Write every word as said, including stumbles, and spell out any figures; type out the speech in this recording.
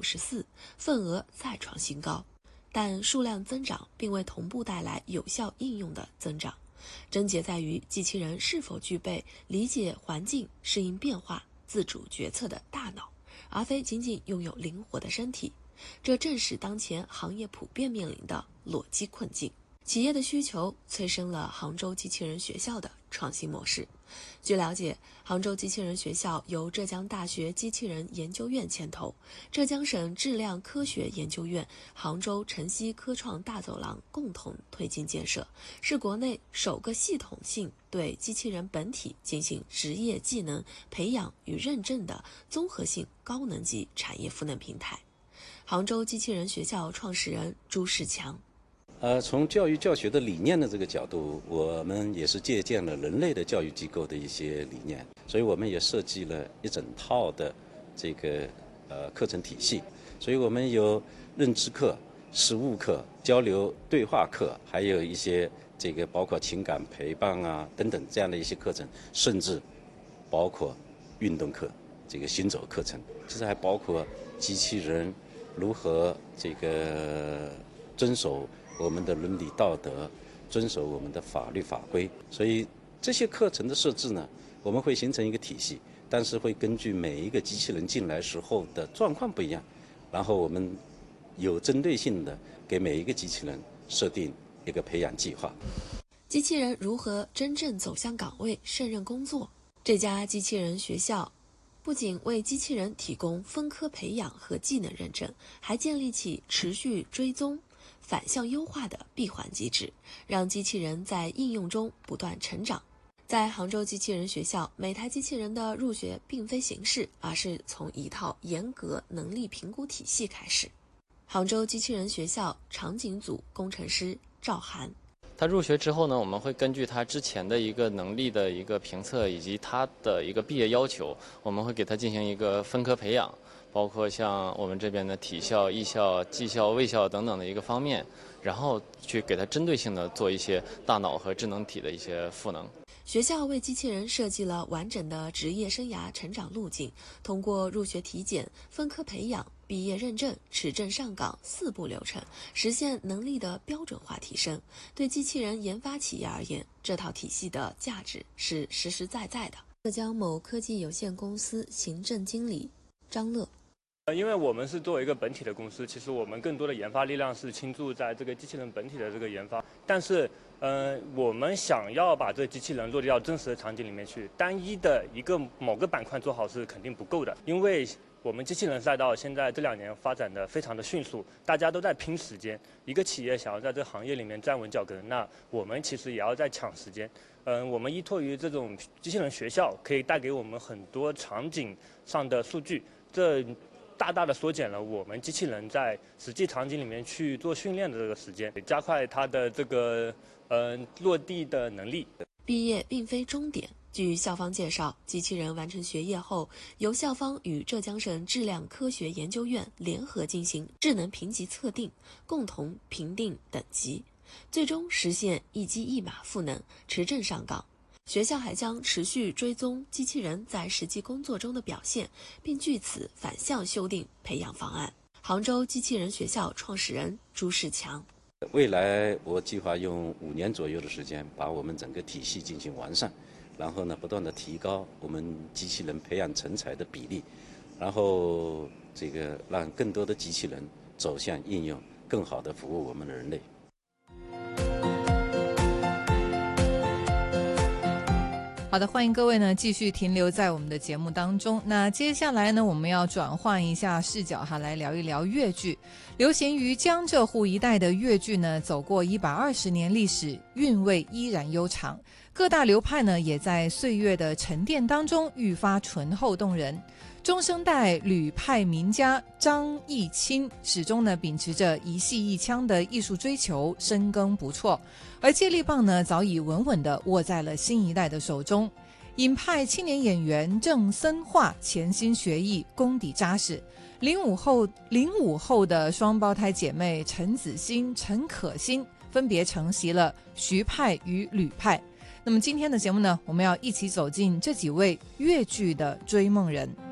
十四，份额再创新高。但数量增长并未同步带来有效应用的增长，症结在于机器人是否具备理解环境、适应变化、自主决策的大脑，而非仅仅拥有灵活的身体。这正是当前行业普遍面临的裸机困境。企业的需求催生了杭州机器人学校的创新模式。据了解，杭州机器人学校由浙江大学机器人研究院牵头，浙江省质量科学研究院、杭州晨曦科创大走廊共同推进建设，是国内首个系统性对机器人本体进行职业技能培养与认证的综合性高能级产业赋能平台。杭州机器人学校创始人朱世强。 呃，从教育教学的理念的这个角度，我们也是借鉴了人类的教育机构的一些理念，所以我们也设计了一整套的这个呃课程体系。所以我们有认知课、实务课、交流对话课，还有一些这个包括情感陪伴啊等等这样的一些课程，甚至包括运动课、这个行走课程，其实还包括机器人如何这个遵守我们的伦理道德，遵守我们的法律法规。所以这些课程的设置呢，我们会形成一个体系，但是会根据每一个机器人进来时候的状况不一样，然后我们有针对性的给每一个机器人设定一个培养计划。 机器人如何真正走向岗位胜任工作？这家机器人学校不仅为机器人提供分科培养和技能认证，还建立起持续追踪、反向优化的闭环机制，让机器人在应用中不断成长。在杭州机器人学校，每台机器人的入学并非形式，而是从一套严格能力评估体系开始。杭州机器人学校场景组工程师赵涵。 他入学之后呢，我们会根据他之前的一个能力的一个评测以及他的一个毕业要求，我们会给他进行一个分科培养，包括像我们这边的体校、艺校、技校、卫校等等的一个方面，然后去给他针对性的做一些大脑和智能体的一些赋能。 学校为机器人设计了完整的职业生涯成长路径，通过入学体检、分科培养、毕业认证、持证上岗四步流程，实现能力的标准化提升。对机器人研发企业而言，这套体系的价值是实实在在的。浙江某科技有限公司行政经理张乐。 因为我们是作为一个本体的公司，其实我们更多的研发力量是倾注在这个机器人本体的这个研发，但是呃，我们想要把这个机器人落地到真实的场景里面去，单一的一个某个板块做好是肯定不够的，因为我们机器人赛道现在这两年发展的非常的迅速，大家都在拼时间，一个企业想要在这个行业里面站稳脚跟，那我们其实也要在抢时间。嗯、呃，我们依托于这种机器人学校，可以带给我们很多场景上的数据，这大大的缩减了我们机器人在实际场景里面去做训练的这个时间，加快它的这个呃落地的能力。 毕业并非终点。据校方介绍，机器人完成学业后，由校方与浙江省质量科学研究院联合进行智能评级测定，共同评定等级，最终实现一机一码赋能，持证上岗。学校还将持续追踪机器人在实际工作中的表现，并据此反向修订培养方案。杭州机器人学校创始人朱世强。 未来我计划用五年左右的时间，把我们整个体系进行完善，然后呢，不断的提高我们机器人培养成才的比例，然后这个让更多的机器人走向应用，更好的服务我们的人类。 好的，欢迎各位呢继续停留在我们的节目当中。那接下来呢，我们要转换一下视角哈，来聊一聊粤剧。流行于江浙沪一带的粤剧呢，走过一百二十年历史，韵味依然悠长。各大流派呢，也在岁月的沉淀当中愈发醇厚动人。中生代吕派名家张艺清始终呢秉持着一戏一腔的艺术追求，深耕不辍，而接力棒呢早已稳稳地握在了新一代的手中。尹派青年演员郑森化潜心学艺，功底扎实。零五后零五后的双胞胎姐妹陈子欣、陈可辛分别承袭了徐派与吕派。那么今天的节目呢，我们要一起走进这几位粤剧的追梦人。